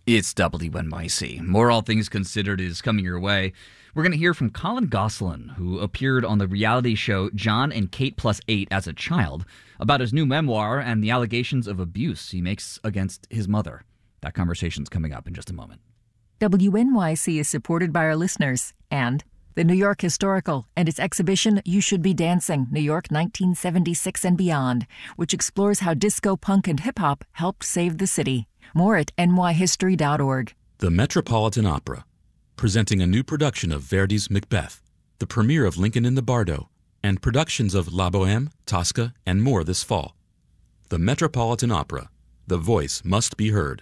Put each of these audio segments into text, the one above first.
It's WNYC. More All Things Considered is coming your way. We're going to hear from Colin Gosselin, who appeared on the reality show John and Kate Plus 8 as a child, about his new memoir and the allegations of abuse he makes against his mother. That conversation's coming up in just a moment. WNYC is supported by our listeners and the New York Historical and its exhibition You Should Be Dancing, New York 1976 and Beyond, which explores how disco, punk, and hip-hop helped save the city. More at nyhistory.org. The Metropolitan Opera, presenting a new production of Verdi's Macbeth, the premiere of Lincoln in the Bardo, and productions of La Bohème, Tosca, and more this fall. The Metropolitan Opera, the voice must be heard.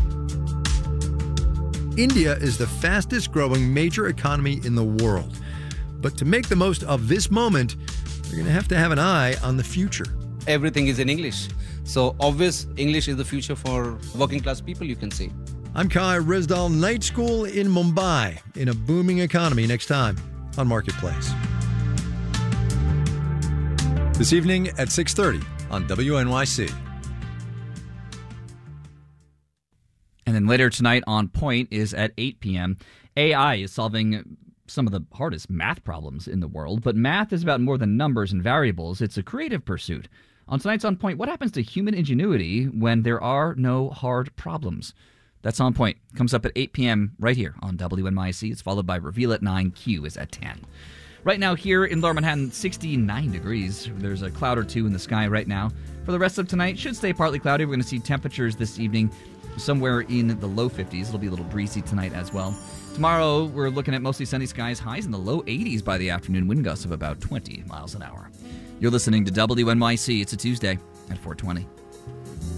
India is the fastest growing major economy in the world. But to make the most of this moment, you're going to have an eye on the future. Everything is in English. So obvious English is the future for working class people, you can say. I'm Kai Rizdal, Night School in Mumbai, in a booming economy next time on Marketplace. This evening at 6:30 on WNYC. And then later tonight on Point is at 8 p.m. AI is solving some of the hardest math problems in the world, but math is about more than numbers and variables. It's a creative pursuit. On tonight's On Point, what happens to human ingenuity when there are no hard problems? That's On Point. Comes up at 8 p.m. right here on WNYC. It's followed by Reveal at 9. Q is at 10. Right now here in Lower Manhattan, 69 degrees. There's a cloud or two in the sky right now. For the rest of tonight, should stay partly cloudy. We're going to see temperatures this evening somewhere in the low 50s. It'll be a little breezy tonight as well. Tomorrow, we're looking at mostly sunny skies, highs in the low 80s by the afternoon, wind gusts of about 20 miles an hour. You're listening to WNYC. It's a Tuesday at 4:20.